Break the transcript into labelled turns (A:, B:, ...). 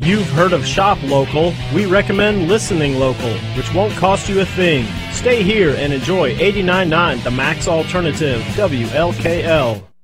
A: You've heard of Shop Local. We recommend listening local, which won't cost you a thing. Stay here and enjoy 89.9 The Max Alternative, WLKL.